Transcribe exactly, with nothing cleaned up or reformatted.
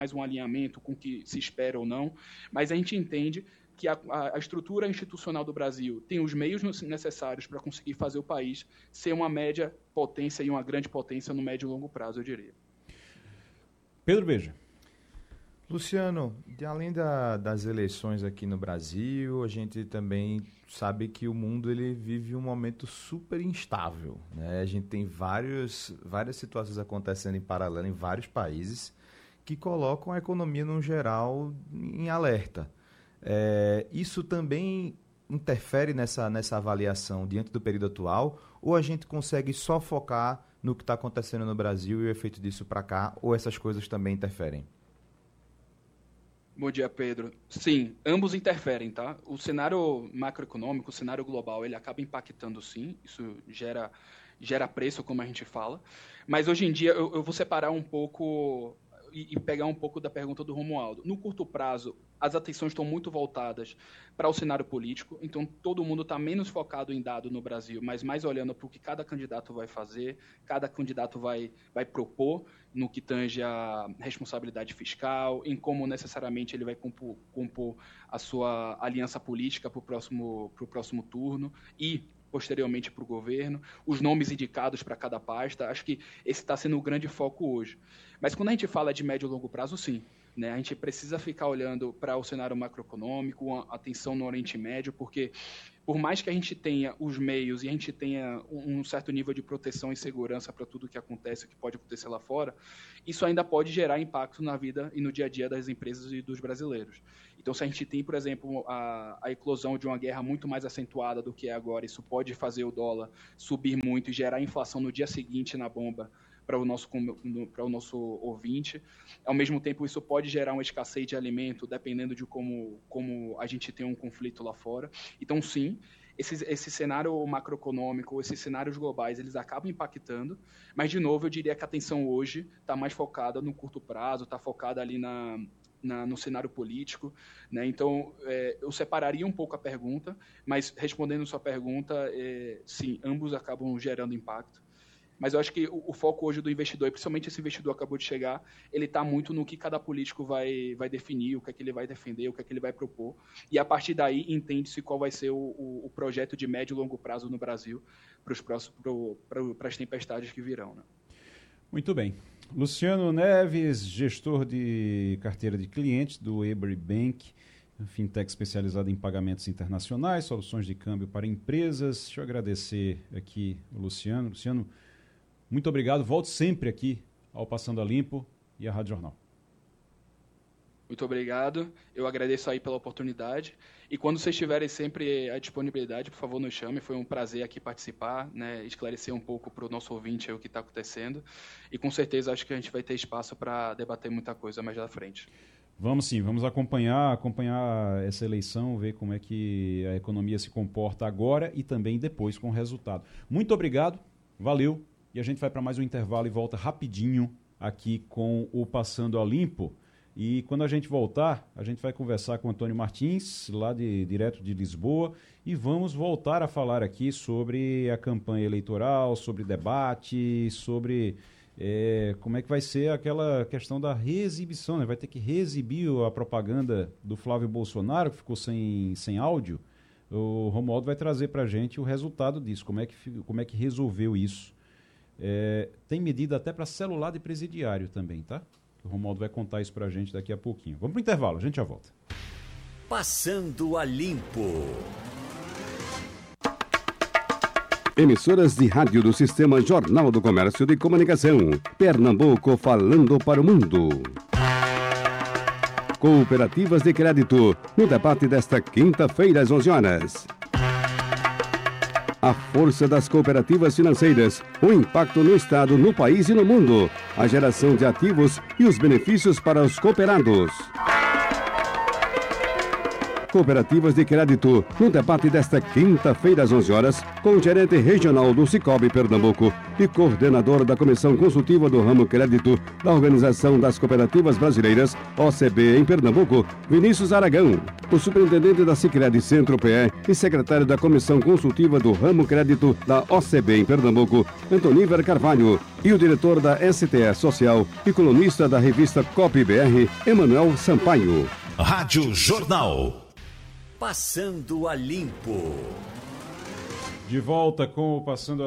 mais um alinhamento com o que se espera ou não, mas a gente entende que a, a estrutura institucional do Brasil tem os meios necessários para conseguir fazer o país ser uma média potência e uma grande potência no médio e longo prazo, eu diria. Pedro Beja. Luciano, de, além da, das eleições aqui no Brasil, a gente também sabe que o mundo ele vive um momento super instável, né? A gente tem vários, várias situações acontecendo em paralelo em vários países que colocam a economia, no geral, em alerta. É, isso também interfere nessa, nessa avaliação diante do período atual, ou a gente consegue só focar no que está acontecendo no Brasil e o efeito disso para cá, ou essas coisas também interferem? Bom dia, Pedro. Sim, ambos interferem, tá? O cenário macroeconômico, o cenário global, ele acaba impactando sim, isso gera, gera preço, como a gente fala, mas hoje em dia eu, eu vou separar um pouco e, e pegar um pouco da pergunta do Romualdo. No curto prazo, as atenções estão muito voltadas para o cenário político, então todo mundo está menos focado em dado no Brasil, mas mais olhando para o que cada candidato vai fazer, cada candidato vai, vai propor no que tange a responsabilidade fiscal, em como necessariamente ele vai compor, compor a sua aliança política para o próximo, pro próximo turno e posteriormente para o governo, os nomes indicados para cada pasta. Acho que esse está sendo o grande foco hoje. Mas quando a gente fala de médio e longo prazo, sim, né? A gente precisa ficar olhando para o cenário macroeconômico, a atenção no Oriente Médio, porque por mais que a gente tenha os meios e a gente tenha um certo nível de proteção e segurança para tudo que acontece, que pode acontecer lá fora, isso ainda pode gerar impacto na vida e no dia a dia das empresas e dos brasileiros. Então, se a gente tem, por exemplo, a, a eclosão de uma guerra muito mais acentuada do que é agora, isso pode fazer o dólar subir muito e gerar inflação no dia seguinte na bomba, para o nosso, para o nosso ouvinte. Ao mesmo tempo, isso pode gerar uma escassez de alimento, dependendo de como, como a gente tem um conflito lá fora. Então, sim, esse, esse cenário macroeconômico, esses cenários globais, eles acabam impactando, mas, de novo, eu diria que a atenção hoje está mais focada no curto prazo, está focada ali na, na, no cenário político, né? Então, é, eu separaria um pouco a pergunta, mas, respondendo sua pergunta, é, sim, ambos acabam gerando impacto. Mas eu acho que o, o foco hoje do investidor, e principalmente esse investidor que acabou de chegar, ele está muito no que cada político vai, vai definir, o que é que ele vai defender, o que é que ele vai propor. E a partir daí entende-se qual vai ser o, o, o projeto de médio e longo prazo no Brasil para os próximos, para as tempestades que virão, né? Muito bem. Luciano Neves, gestor de carteira de clientes do Ebury Bank, fintech especializada em pagamentos internacionais, soluções de câmbio para empresas. Deixa eu agradecer aqui o Luciano. Luciano, muito obrigado. Volte sempre aqui ao Passando a Limpo e à Rádio Jornal. Muito obrigado. Eu agradeço aí pela oportunidade. E quando vocês tiverem sempre a disponibilidade, por favor, nos chame. Foi um prazer aqui participar, né, esclarecer um pouco para o nosso ouvinte aí o que está acontecendo. E com certeza acho que a gente vai ter espaço para debater muita coisa mais à frente. Vamos sim, vamos acompanhar, acompanhar essa eleição, ver como é que a economia se comporta agora e também depois com o resultado. Muito obrigado, valeu. E a gente vai para mais um intervalo e volta rapidinho aqui com o Passando a Limpo. E quando a gente voltar, a gente vai conversar com o Antônio Martins, lá de, direto de Lisboa, e vamos voltar a falar aqui sobre a campanha eleitoral, sobre debate, sobre é, como é que vai ser aquela questão da reexibição, né? Vai ter que reexibir a propaganda do Flávio Bolsonaro, que ficou sem, sem áudio. O Romualdo vai trazer para a gente o resultado disso, como é que, como é que resolveu isso. É, tem medida até para celular de presidiário também, tá? O Romualdo vai contar isso para a gente daqui a pouquinho. Vamos para o intervalo, a gente já volta. Passando a Limpo. Emissoras de rádio do Sistema Jornal do Comércio de Comunicação. Pernambuco falando para o mundo. Cooperativas de crédito, no debate desta quinta-feira às onze horas. A força das cooperativas financeiras, o impacto no Estado, no país e no mundo, a geração de ativos e os benefícios para os cooperados. cooperativas de crédito, no debate desta quinta-feira às onze horas, com o gerente regional do Sicoob Pernambuco e coordenador da Comissão Consultiva do Ramo Crédito da Organização das Cooperativas Brasileiras, O C B, em Pernambuco, Vinícius Aragão, o superintendente da Sicredi Centro-P E e secretário da Comissão Consultiva do Ramo Crédito da O C B em Pernambuco, Antoníver Carvalho, e o diretor da S T E Social e colunista da revista Cop B R, Emanuel Sampaio. Rádio Jornal. Passando a Limpo. De volta com o Passando a